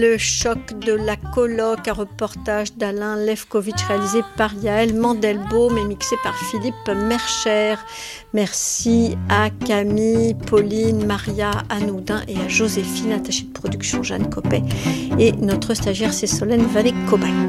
Le choc de la colloque, un reportage d'Alain Lefkovitch réalisé par Yael Mandelbaum et mixé par Philippe Mercher. Merci à Camille, Pauline, Maria, Anoudin et à Joséphine, attachée de production Jeanne Copet. Et notre stagiaire, c'est Solène Vallée-Cobac.